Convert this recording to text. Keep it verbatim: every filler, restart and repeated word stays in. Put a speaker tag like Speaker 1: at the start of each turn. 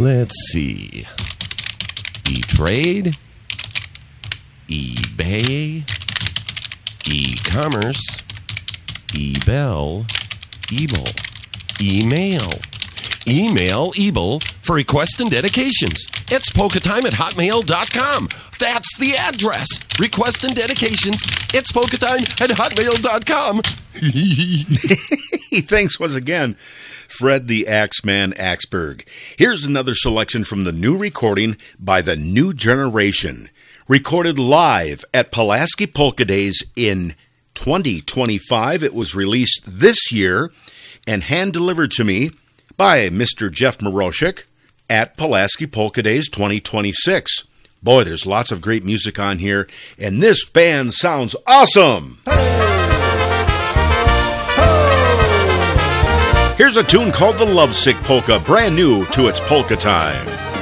Speaker 1: Let's see. E-Trade, eBay, e-commerce, eBell, Ebel, email. Email Ebel for requests and dedications. It's polka time at hotmail dot com. That's the address. Requests and dedications. It's polka time at hotmail dot com.
Speaker 2: Thanks once again, Fred the Axeman Axberg. Here's another selection from the new recording by The New Generation, recorded live at Pulaski Polka Days in twenty twenty-five. It was released this year and hand-delivered to me by Mister Jeff Moroshik at Pulaski Polka Days twenty twenty-six. Boy, there's lots of great music on here, and this band sounds awesome! Here's a tune called The Lovesick Polka, brand new to its polka time.